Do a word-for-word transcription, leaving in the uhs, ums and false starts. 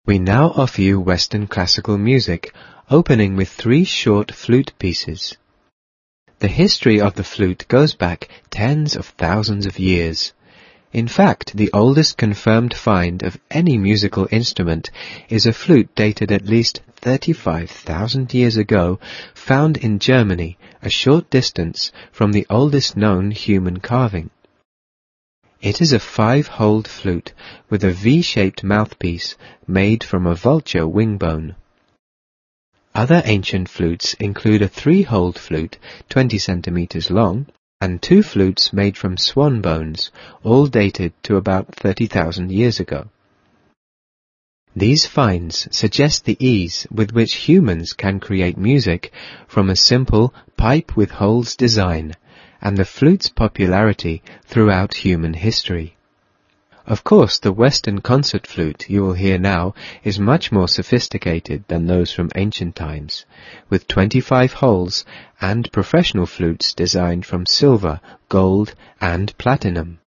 We now offer you Western classical music, opening with three short flute pieces. The history of the flute goes back tens of thousands of years. In fact, the oldest confirmed find of any musical instrument is a flute dated at least thirty-five thousand years ago, found in Germany, a short distance from the oldest known human carving. It is a five-holed flute with a V-shaped mouthpiece made from a vulture wing bone. Other ancient flutes include a three-holed flute, twenty centimeters long, and two flutes made from swan bones, all dated to about thirty thousand years ago. These finds suggest the ease with which humans can create music from a simple pipe with holes design, and the flute's popularity throughout human history. Of course, the Western concert flute you will hear now is much more sophisticated than those from ancient times, with twenty-five holes and professional flutes designed from silver, gold, and platinum.